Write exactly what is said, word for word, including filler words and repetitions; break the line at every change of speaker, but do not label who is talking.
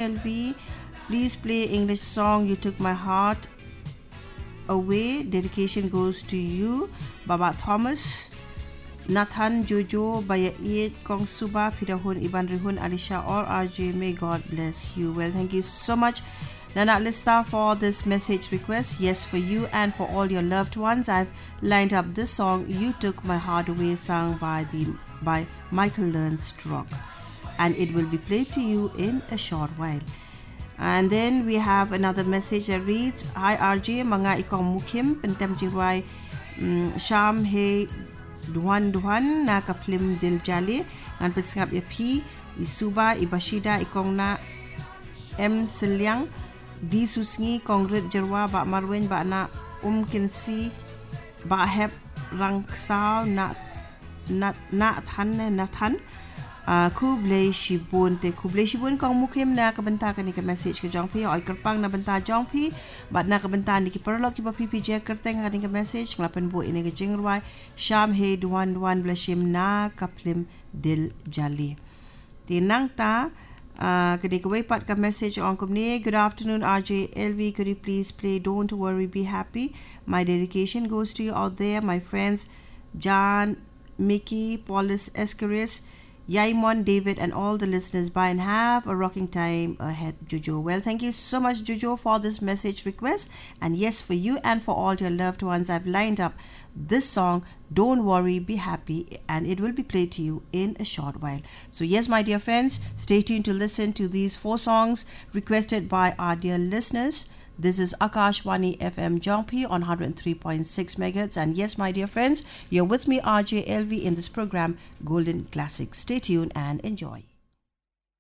L V. Please play English song You Took My Heart Away. Dedication goes to you, Baba Thomas, Nathan, Jojo, Bayait, Kong Suba, Pidahun, Iban Rihun, Alisha, or R J. May God bless you. Well, thank you so much, Nana Lista, for this message request. Yes, for you and for all your loved ones, I've lined up this song, You Took My Heart Away, sung by the by Michael Learns to Rock, and it will be played to you in a short while. And then we have another message that reads, Hi R J, mga ikong mukim, pentem jirwai Sham he duhan duhan na kaplim dil jali ngan pesngap ya pi isuba ibashida ikong na M Selyang di susngi kongret jerwa ba marwen ba na um kinsi ba hep rangsaw na na na than na than kublai shibun te kublai shibun kong mukim na kabenta ka ni ka message ka jong pi oi kerpang na benta jong pi bat na kabenta ni ki perlo ki ba pi pi je kerteng ka ni ka message nglapen bu ini ka jingruai sham he duan duan blashim na kaplim dil jali tinang ta kadi ka pat ka message on kumni. Good afternoon R J L V, could you please play Don't Worry Be Happy? My dedication goes to you out there, my friends John, Mickey, Paulus, Escaris, Yaimon, David, and all the listeners. Bye and have a rocking time ahead, Jojo. Well, thank you so much, Jojo, for this message request. And yes, for you and for all your loved ones, I've lined up this song, Don't Worry, Be Happy, and it will be played to you in a short while. So yes, my dear friends, stay tuned to listen to these four songs requested by our dear listeners. This is Akashwani F M Jongpi on one hundred three point six megahertz. And yes, my dear friends, you're with me, R J L V, in this program, Golden Classics. Stay tuned and enjoy.